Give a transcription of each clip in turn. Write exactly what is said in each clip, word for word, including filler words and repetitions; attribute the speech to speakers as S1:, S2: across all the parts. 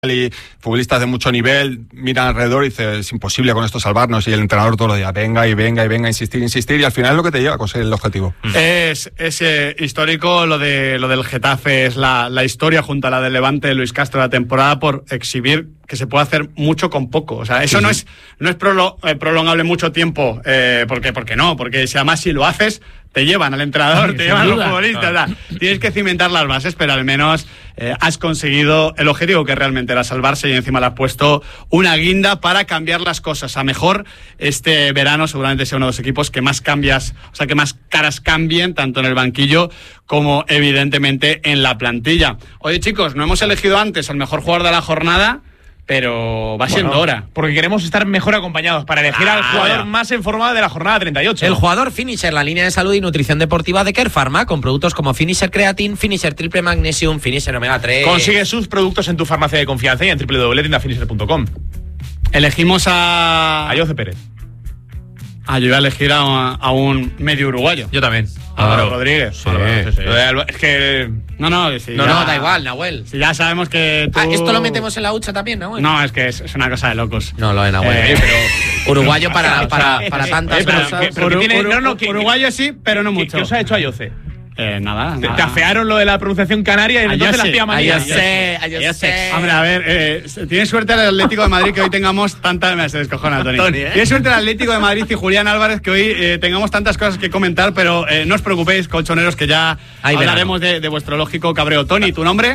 S1: y futbolistas de mucho nivel miran alrededor y dicen, es imposible con esto salvarnos, y el entrenador todos los días, venga y venga y venga, insistir, insistir, y al final es lo que te lleva a conseguir el objetivo.
S2: Es, es eh, histórico lo de lo del Getafe, es la, la historia junto a la del Levante de Luis Castro, la temporada por exhibir que se puede hacer mucho con poco. O sea, eso sí, no sí. es no es prolo, eh, prolongable mucho tiempo, eh, porque, porque no, porque si además si lo haces, te llevan al entrenador, sí, te llevan a los futbolistas. Claro. O sea, tienes que cimentar las bases, pero al menos eh, has conseguido el objetivo que realmente era salvarse, y encima le has puesto una guinda para cambiar las cosas a mejor. Este verano seguramente sea uno de los equipos que más cambias, o sea, que más caras cambien, tanto en el banquillo como evidentemente en la plantilla. Oye, chicos, no hemos elegido antes al mejor jugador de la jornada, pero va siendo bueno, hora.
S3: Porque queremos estar mejor acompañados para elegir ah, al jugador ya. más informado de la jornada treinta y ocho.
S4: El jugador Finisher, la línea de salud y nutrición deportiva de Care Pharma, con productos como Finisher Creatine, Finisher Triple Magnesium, Finisher Omega tres.
S3: Consigue sus productos en tu farmacia de confianza y en doble u doble u doble punto tienda finisher punto com.
S2: Elegimos a...
S3: a Jose Pérez.
S2: Ah, yo iba a elegir a, a un medio uruguayo.
S3: Yo también.
S2: Álvaro Rodríguez.
S3: Sí. Álvaro, sí, sí. Es que...
S2: No, no, si
S4: no,
S2: ya...
S4: no, da igual, Nahuel.
S2: Si ya sabemos que tú...
S4: Ah, ¿esto lo metemos en la hucha también, Nahuel?
S2: No, es que es, es una cosa de locos.
S4: No, lo de Nahuel. Eh, pero... Uruguayo para, para, para tantas
S2: eh, pero,
S4: cosas.
S2: Que, pero Uru, tiene, Uru, no, no, que, uruguayo sí, pero no mucho.
S3: ¿Qué os ha hecho a Jose?
S2: Eh, nada, nada.
S3: Te afearon lo de la pronunciación canaria y entonces la hacía manía.
S4: Yo sé, yo sé.
S2: Hombre, a ver, eh, tiene suerte el Atlético de Madrid que hoy tengamos tanta... Me se descojona, Tony. Tony ¿eh? Tiene suerte el Atlético de Madrid y Julián Álvarez que hoy eh, tengamos tantas cosas que comentar, pero eh, no os preocupéis, colchoneros, que ya Ahí hablaremos de, de vuestro lógico cabreo. Tony, ¿tu nombre?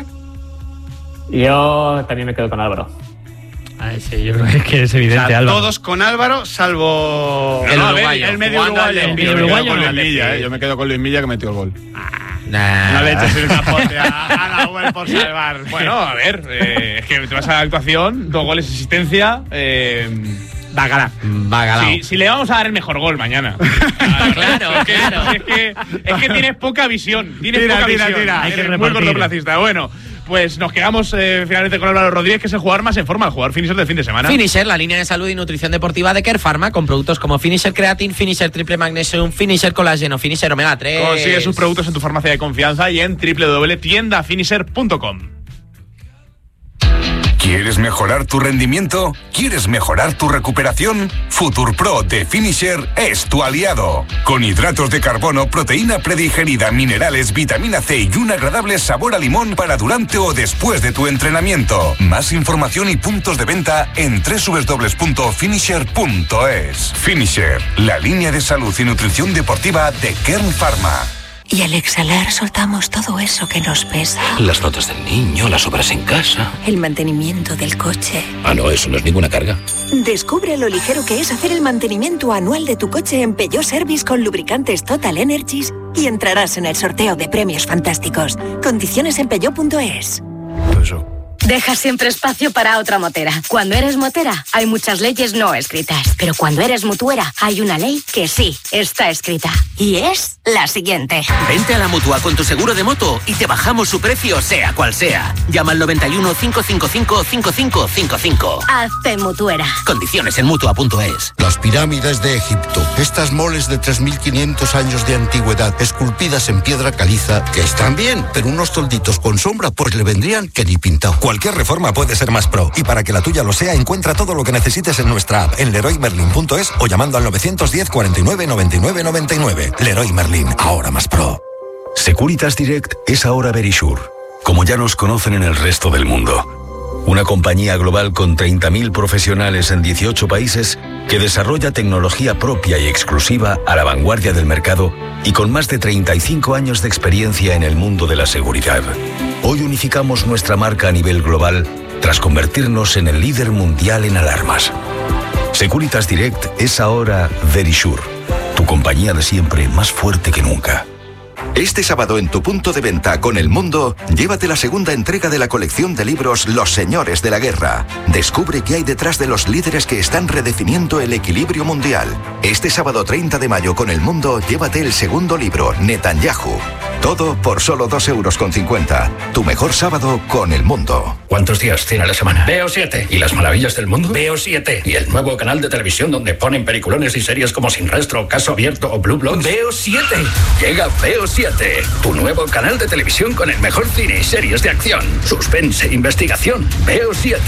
S5: Yo también me quedo con Álvaro.
S6: Ay, sí, yo creo que es evidente,
S2: o sea,
S6: Álvaro.
S2: Todos con Álvaro, salvo
S4: el,
S2: no,
S4: uruguayo,
S2: ver, el medio uruguayo.
S6: El medio uruguayo.
S1: Con Luis Milla, eh. Yo me quedo con Luis Milla, que metió el gol.
S2: Ah, nah. No le eches el capote a, a la web por salvar.
S3: Bueno, a ver, eh, es que te vas a la actuación, dos goles de asistencia. Eh,
S2: Bacala.
S4: Bacala.
S3: Sí, si le vamos a dar el mejor gol mañana.
S4: Claro,
S3: es que,
S4: claro.
S3: Es que, es que tienes poca visión. Tienes
S2: tira,
S3: poca
S2: tira,
S3: visión.
S2: Tira.
S3: Hay que repartir. Muy cortoplacista. Bueno, pues nos quedamos eh, finalmente con Álvaro Rodríguez, que es el jugador más en forma, el jugador Finisher del fin de semana.
S4: Finisher, la línea de salud y nutrición deportiva de Care Pharma, con productos como Finisher Creatine, Finisher Triple Magnesium, Finisher Colágeno, Finisher Omega tres.
S3: Consigue sus productos en tu farmacia de confianza y en doble u doble u doble punto tienda finisher punto com.
S7: ¿Quieres mejorar tu rendimiento? ¿Quieres mejorar tu recuperación? FuturPro de Finisher es tu aliado. Con hidratos de carbono, proteína predigerida, minerales, vitamina C y un agradable sabor a limón para durante o después de tu entrenamiento. Más información y puntos de venta en doble u doble u doble u punto finisher punto es. Finisher, la línea de salud y nutrición deportiva de Kern Pharma.
S8: Y al exhalar soltamos todo eso que nos pesa.
S9: Las notas del niño, las obras en casa.
S8: El mantenimiento del coche.
S9: Ah, no, eso no es ninguna carga.
S8: Descubre lo ligero que es hacer el mantenimiento anual de tu coche en Peugeot Service con lubricantes Total Energies y entrarás en el sorteo de premios fantásticos. Condiciones en peugeot punto es.
S1: Eso.
S10: Deja siempre espacio para otra motera. Cuando eres motera, hay muchas leyes no escritas. Pero cuando eres mutuera, hay una ley que sí está escrita. Y es la siguiente.
S11: Vente a la Mutua con tu seguro de moto y te bajamos su precio, sea cual sea. Llama al noventa y uno, cinco cinco cinco, cinco cinco cinco cinco.
S10: Hazte mutuera.
S11: Condiciones en mutua punto es.
S12: Las pirámides de Egipto. Estas moles de tres mil quinientos años de antigüedad, esculpidas en piedra caliza, que están bien, pero unos tolditos con sombra pues le vendrían que ni pintado.
S13: Cualquier reforma puede ser más pro, y para que la tuya lo sea, encuentra todo lo que necesites en nuestra app en leroy merlin punto es o llamando al nueve diez, cuarenta y nueve, noventa y nueve, noventa y nueve. Leroy Merlin, ahora más pro.
S14: Securitas Direct es ahora Verisure, como ya nos conocen en el resto del mundo. Una compañía global con treinta mil profesionales en dieciocho países que desarrolla tecnología propia y exclusiva a la vanguardia del mercado y con más de treinta y cinco años de experiencia en el mundo de la seguridad. Hoy unificamos nuestra marca a nivel global tras convertirnos en el líder mundial en alarmas. Securitas Direct es ahora Verisure, tu compañía de siempre más fuerte que nunca.
S15: Este sábado en tu punto de venta con El Mundo, llévate la segunda entrega de la colección de libros Los Señores de la Guerra. Descubre qué hay detrás de los líderes que están redefiniendo el equilibrio mundial. Este sábado treinta de mayo con El Mundo, llévate el segundo libro, Netanyahu. Todo por solo dos euros con cincuenta. Tu mejor sábado con El Mundo.
S16: ¿Cuántos días tiene la semana? Veo siete. ¿Y las maravillas del mundo? Veo siete. ¿Y el nuevo canal de televisión donde ponen peliculones y series como Sin Rastro, Caso Abierto o Blue Bloods? Veo siete. Llega Veo siete, tu nuevo canal de televisión con el mejor cine y series de acción, suspense, investigación. Veo siete.